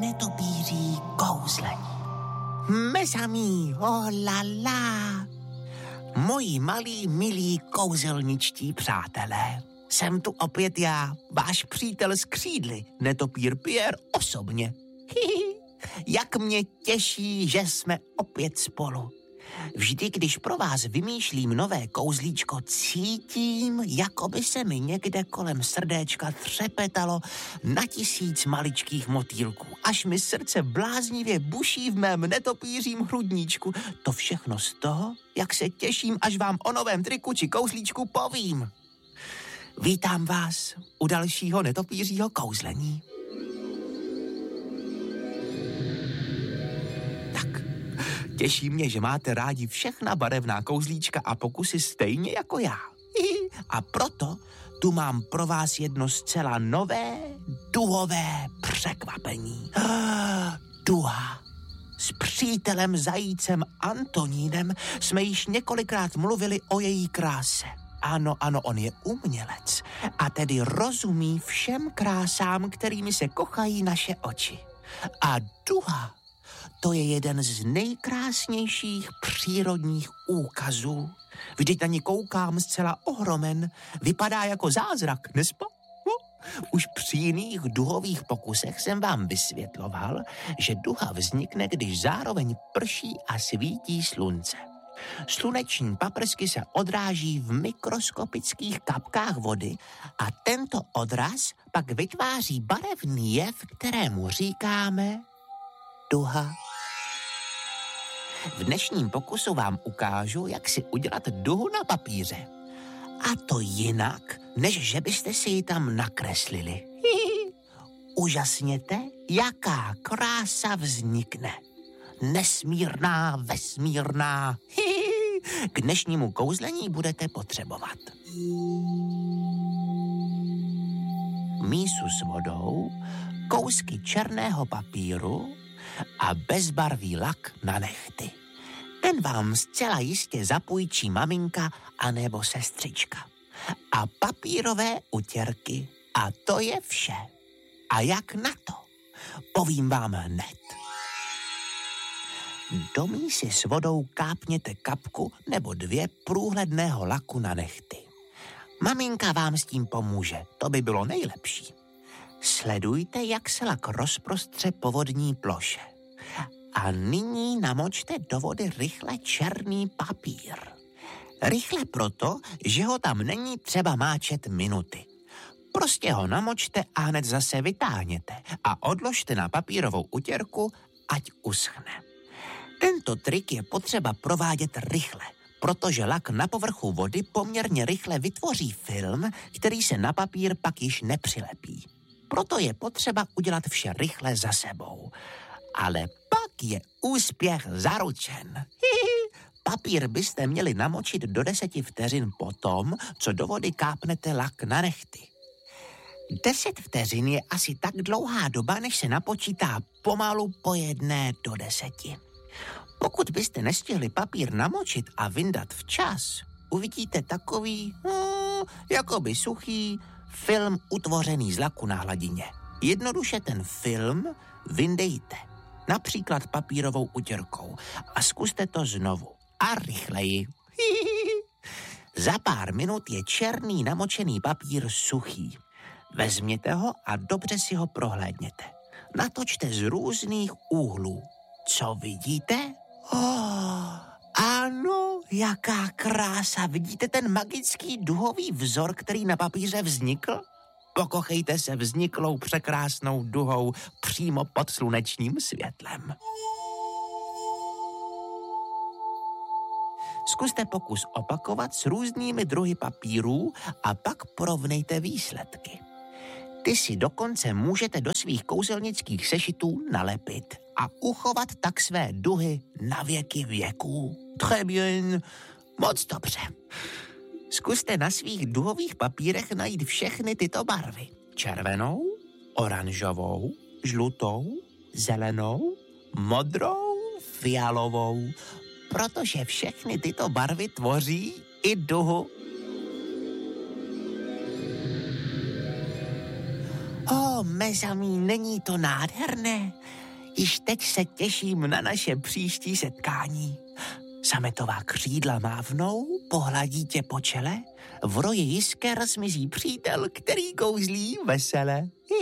netopíří kouzlení. Mes amis, oh la la. Moji malí, milí kouzelničtí přátelé. Jsem tu opět já, váš přítel z křídly, netopír Pierre osobně. Jak mě těší, že jsme opět spolu. Vždy, když pro vás vymýšlím nové kouzlíčko, cítím, jako by se mi někde kolem srdéčka třepetalo na 1000 maličkých motýlků, až mi srdce bláznivě buší v mém netopířím hrudníčku. To všechno z toho, jak se těším, až vám o novém triku či kouzlíčku povím. Vítám vás u dalšího netopířího kouzlení. Těší mě, že máte rádi všechna barevná kouzlíčka a pokusy stejně jako já. A proto tu mám pro vás jedno zcela nové duhové překvapení. Duha. S přítelem zajícem Antonínem jsme již několikrát mluvili o její kráse. Ano, on je umělec a tedy rozumí všem krásám, kterými se kochají naše oči. A duha, to je jeden z nejkrásnějších přírodních úkazů. Vždyť na ní koukám zcela ohromen. Vypadá jako zázrak, nespa? Už při jiných duhových pokusech jsem vám vysvětloval, že duha vznikne, když zároveň prší a svítí slunce. Sluneční paprsky se odráží v mikroskopických kapkách vody a tento odraz pak vytváří barevný jev, kterému říkáme duha. V dnešním pokusu vám ukážu, jak si udělat duhu na papíře. A to jinak, než že byste si ji tam nakreslili. Úžasněte, jaká krása vznikne. Nesmírná, vesmírná. K dnešnímu kouzlení budete potřebovat mísu s vodou, kousky černého papíru a bezbarvý lak na nehty. Ten vám zcela jistě zapůjčí maminka anebo sestřička. A papírové utěrky. A to je vše. A jak na to? Povím vám hned. Do mísy s vodou kápněte kapku nebo 2 průhledného laku na nehty. Maminka vám s tím pomůže, to by bylo nejlepší. Sledujte, jak se lak rozprostře po vodní ploše. A nyní namočte do vody rychle černý papír. Rychle proto, že ho tam není třeba máčet minuty. Prostě ho namočte a hned zase vytáhněte a odložte na papírovou utěrku, ať uschne. Tento trik je potřeba provádět rychle, protože lak na povrchu vody poměrně rychle vytvoří film, který se na papír pak již nepřilepí. Proto je potřeba udělat vše rychle za sebou. Ale pak je úspěch zaručen. Papír byste měli namočit do 10 vteřin potom, co do vody kápnete lak na nehty. 10 vteřin je asi tak dlouhá doba, než se napočítá pomalu po 1 do 10. Pokud byste nestihli papír namočit a vyndat včas, uvidíte takový, jakoby suchý film utvořený z laku na hladině. Jednoduše ten film vyndejte, například papírovou utěrkou a zkuste to znovu. A rychleji. Za pár minut je černý namočený papír suchý. Vezměte ho a dobře si ho prohlédněte. Natočte z různých úhlů. Co vidíte? Ano, jaká krása. Vidíte ten magický duhový vzor, který na papíře vznikl? Pokochejte se vzniklou překrásnou duhou přímo pod slunečním světlem. Zkuste pokus opakovat s různými druhy papírů a pak porovnejte výsledky. Ty si dokonce můžete do svých kouzelnických sešitů nalepit a uchovat tak své duhy na věky věků. Très bien, moc dobře. Zkuste na svých duhových papírech najít všechny tyto barvy. Červenou, oranžovou, žlutou, zelenou, modrou, fialovou, protože všechny tyto barvy tvoří i duhu. Mezamí, není to nádherné? Již teď se těším na naše příští setkání. Sametová křídla mávnou, pohladí tě po čele, v roji jisker zmizí přítel, který kouzlí vesele.